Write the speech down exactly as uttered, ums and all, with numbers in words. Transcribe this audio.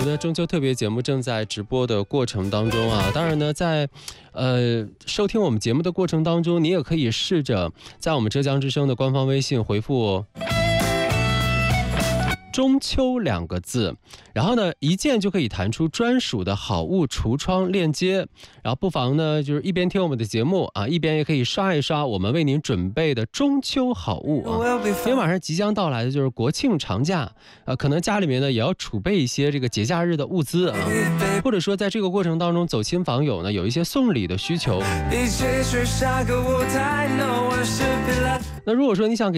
的中秋特别节目正在直播的过程当中啊，当然呢，在呃收听我们节目的过程当中，你也可以试着在我们浙江之声的官方微信回复中秋两个字，然后呢一键就可以弹出专属的好物橱窗链接，然后不妨呢就是一边听我们的节目啊，一边也可以刷一刷我们为您准备的中秋好物啊。因为马上即将到来的就是国庆长假，呃，可能家里面呢也要储备一些这个节假日的物资啊，或者说在这个过程当中走亲访友呢有一些送礼的需求。那如果说你想给